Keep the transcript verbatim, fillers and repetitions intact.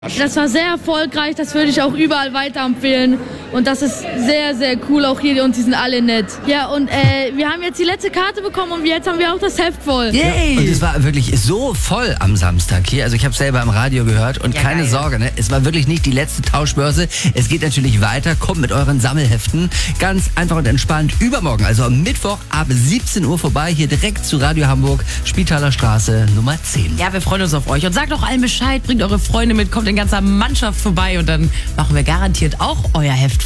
Das war sehr erfolgreich, das würde ich auch überall weiterempfehlen. Und das ist sehr, sehr cool, auch hier, und die sind alle nett. Ja, und äh, wir haben jetzt die letzte Karte bekommen und jetzt haben wir auch das Heft voll. Yay. Und es war wirklich so voll am Samstag hier. Also ich habe selber im Radio gehört und Ja, keine geil. Sorge, ne? Es war wirklich nicht die letzte Tauschbörse. Es geht natürlich weiter. Kommt mit euren Sammelheften ganz einfach und entspannt übermorgen, also am Mittwoch ab siebzehn Uhr vorbei, hier direkt zu Radio Hamburg, Spitaler Straße Nummer zehn. Ja, wir freuen uns auf euch und sagt auch allen Bescheid, bringt eure Freunde mit, kommt in ganzer Mannschaft vorbei und dann machen wir garantiert auch euer Heft